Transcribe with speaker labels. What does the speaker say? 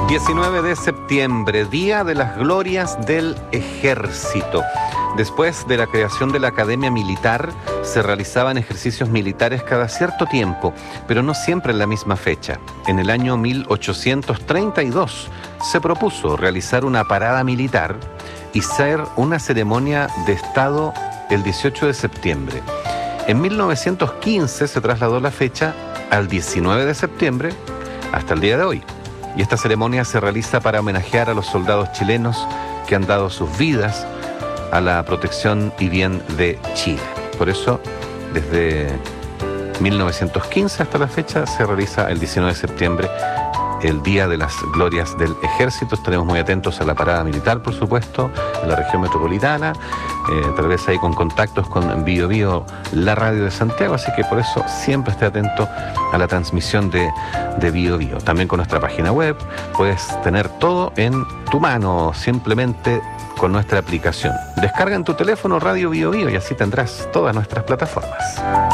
Speaker 1: 19 de septiembre, Día de las Glorias del Ejército. Después de la creación de la Academia Militar, se realizaban ejercicios militares cada cierto tiempo, pero no siempre en la misma fecha. En el año 1832 se propuso realizar una parada militar y hacer una ceremonia de Estado el 18 de septiembre. En 1915 se trasladó la fecha al 19 de septiembre hasta el día de hoy. Y esta ceremonia se realiza para homenajear a los soldados chilenos que han dado sus vidas a la protección y bien de Chile. Por eso, desde 1915 hasta la fecha, se realiza el 19 de septiembre el Día de las Glorias del Ejército. Estaremos muy atentos a la parada militar, por supuesto, en la región metropolitana, tal vez ahí con contactos con Bío Bío, la radio de Santiago, así que por eso siempre esté atento a la transmisión de Bío Bío. También con nuestra página web puedes tener todo en tu mano, simplemente con nuestra aplicación. Descarga en tu teléfono Radio Bío Bío y así tendrás todas nuestras plataformas.